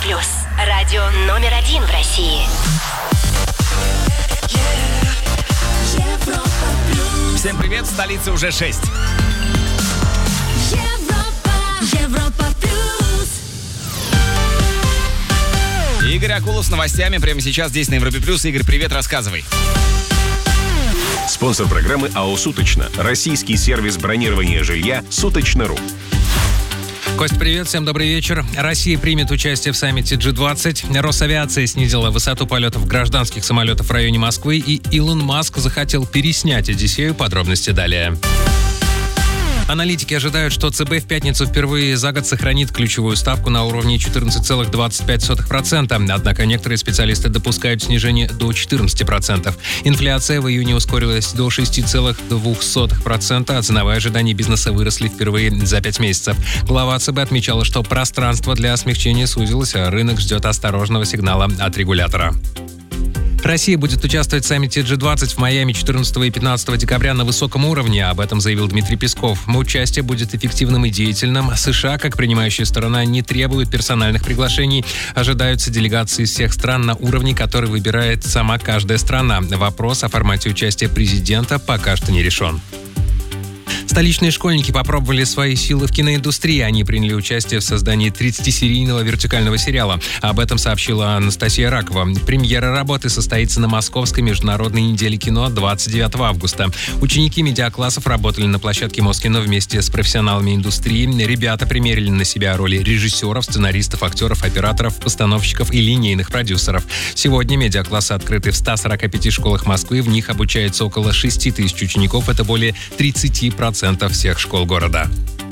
плюс. Радио номер 1 в России. Европа плюс. Всем привет, в столице уже 6. Европа плюс. Игорь Акулов с новостями прямо сейчас здесь на Европе плюс. Игорь, привет, рассказывай. Спонсор программы АО «Суточно». Российский сервис бронирования жилья «Суточно.ру». Кость, привет, всем добрый вечер. Россия примет участие в саммите G20. Росавиация снизила высоту полетов гражданских самолетов в районе Москвы, и Илон Маск захотел переснять Одиссею. Подробности далее. Аналитики ожидают, что ЦБ в пятницу впервые за год сохранит ключевую ставку на уровне 14,25%. Однако некоторые специалисты допускают снижение до 14%. Инфляция в июне ускорилась до 6,2%, а ценовые ожидания бизнеса выросли впервые за 5 месяцев. Глава ЦБ отмечала, что пространство для смягчения сузилось, а рынок ждет осторожного сигнала от регулятора. Россия будет участвовать в саммите G20 в Майами 14 и 15 декабря на высоком уровне. Об этом заявил Дмитрий Песков. Участие будет эффективным и деятельным. США, как принимающая сторона, не требует персональных приглашений. Ожидаются делегации из всех стран на уровне, который выбирает сама каждая страна. Вопрос о формате участия президента пока что не решен. Столичные школьники попробовали свои силы в киноиндустрии. Они приняли участие в создании 30-серийного вертикального сериала. Об этом сообщила Анастасия Ракова. Премьера работы состоится на Московской международной неделе кино 29 августа. Ученики медиаклассов работали на площадке Москино вместе с профессионалами индустрии. Ребята примерили на себя роли режиссеров, сценаристов, актеров, операторов, постановщиков и линейных продюсеров. Сегодня медиаклассы открыты в 145 школах Москвы. В них обучается около 6 тысяч учеников. Это более 30% всех школ города.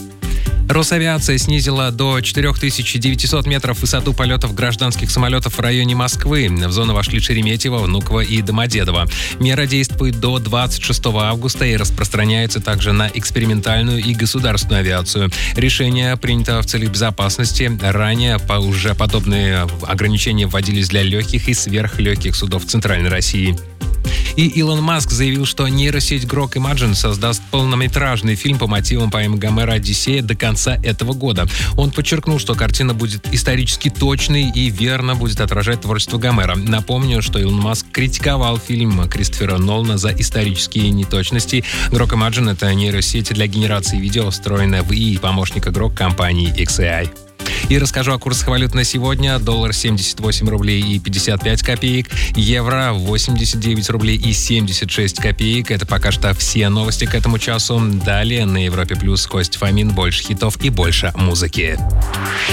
Росавиация снизила до 4900 метров высоту полетов гражданских самолетов в районе Москвы. В зону вошли Шереметьево, Внуково и Домодедово. Мера действует до 26 августа и распространяется также на экспериментальную и государственную авиацию. Решение принято в целях безопасности. Ранее уже подобные ограничения вводились для легких и сверхлегких судов в Центральной России. И Илон Маск заявил, что нейросеть Grok Imagen создаст полнометражный фильм по мотивам поэмы Гомера «Одиссея» до конца этого года. Он подчеркнул, что картина будет исторически точной и верно будет отражать творчество Гомера. Напомню, что Илон Маск критиковал фильм Кристофера Нолана за исторические неточности. Grok Imagen — это нейросеть для генерации видео, встроенная в ИИ помощника Grok компании XAI. И расскажу о курсах валют на сегодня. Доллар 78 рублей и 55 копеек. Евро 89 рублей и 76 копеек. Это пока что все новости к этому часу. Далее на Европе Плюс Кость Фомин. Больше хитов и больше музыки.